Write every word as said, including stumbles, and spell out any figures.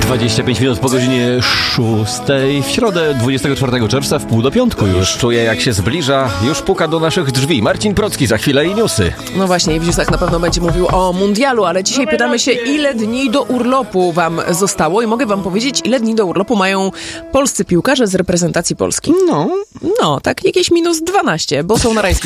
dwadzieścia pięć minut po godzinie szóstej w środę dwudziestego czwartego czerwca w pół do piątku już. Czuję, jak się zbliża, już puka do naszych drzwi. Marcin Procki, za chwilę i newsy. No właśnie, w newsach na pewno będzie mówił o mundialu, ale dzisiaj pytamy się, ile dni do urlopu wam zostało i mogę wam powiedzieć, ile dni do urlopu mają polscy piłkarze z reprezentacji Polski. No. No, tak jakieś minus dwanaście, bo są na rajskim